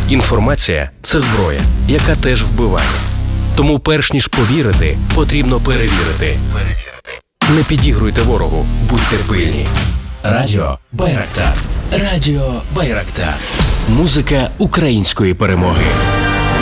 Інформація – це зброя, яка теж вбиває. Тому перш ніж повірити, потрібно перевірити. Не підігруйте ворогу, будьте пильні. Радіо Байрактар. Радіо Байрактар. Музика української перемоги.